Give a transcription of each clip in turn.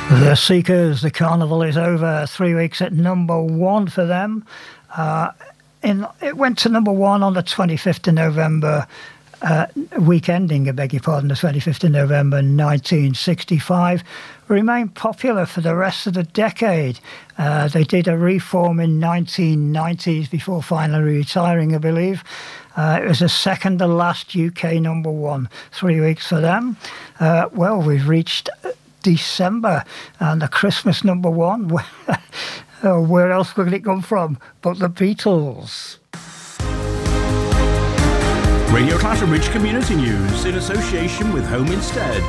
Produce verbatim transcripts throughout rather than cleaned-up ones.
The Seekers, The Carnival Is Over, three weeks at number one for them. Uh, in, it went to number one on the twenty-fifth of November, uh, week ending, I beg your pardon, the twenty-fifth of November nineteen sixty-five. Remained popular for the rest of the decade. Uh, they did a reform in nineteen nineties before finally retiring, I believe. Uh, it was the second to last U K number one, three weeks for them. Uh, well, we've reached December and the Christmas number one. Oh, where else could it come from but the Beatles? Radio Clatterbridge Community News in association with Home Instead.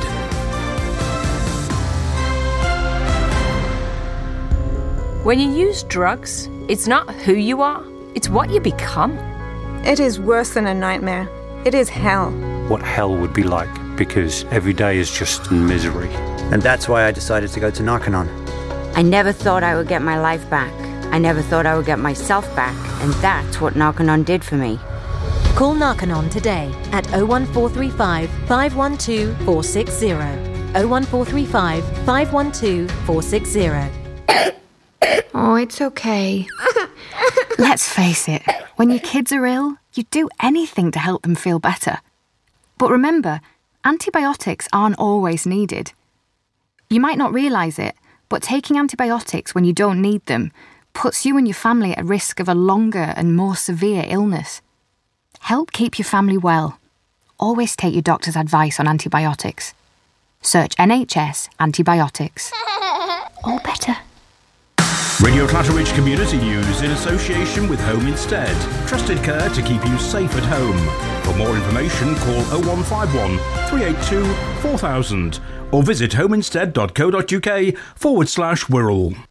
When you use drugs, it's not who you are, it's what you become. It is worse than a nightmare. It is hell. What hell would be like, because every day is just misery. And that's why I decided to go to Narconon. I never thought I would get my life back. I never thought I would get myself back. And that's what Narconon did for me. Call Narconon today at oh one four three five, five one two, four six zero. oh one four three five, five one two, four six zero. Oh, it's okay. Let's face it, when your kids are ill, you'd do anything to help them feel better. But remember, antibiotics aren't always needed. You might not realise it, but taking antibiotics when you don't need them puts you and your family at risk of a longer and more severe illness. Help keep your family well. Always take your doctor's advice on antibiotics. Search N H S antibiotics. All better. Radio Clatterbridge Community News in association with Home Instead. Trusted care to keep you safe at home. For more information, call oh one five one, three eight two, four thousand or visit homeinstead.co.uk forward slash Wirral.